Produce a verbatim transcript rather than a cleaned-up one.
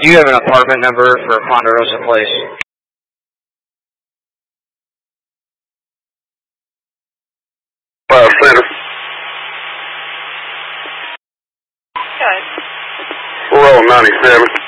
Do you have an apartment number for Ponderosa Place? Five Center. Good. We're on ninety-seven.